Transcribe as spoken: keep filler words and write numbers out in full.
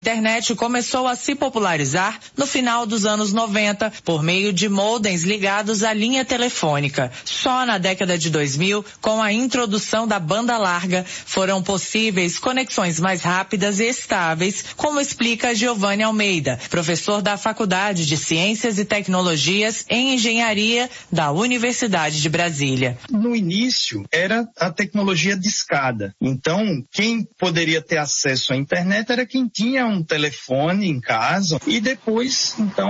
A internet começou a se popularizar no final dos anos noventa por meio de modems ligados à linha telefônica. Só na década de dois mil, com a introdução da banda larga, foram possíveis conexões mais rápidas e estáveis, como explica Giovanni Almeida, professor da Faculdade de Ciências e Tecnologias em Engenharia da Universidade de Brasília. No início, era a tecnologia discada. Então, quem poderia ter acesso à internet era quem tinha um telefone em casa e depois, então,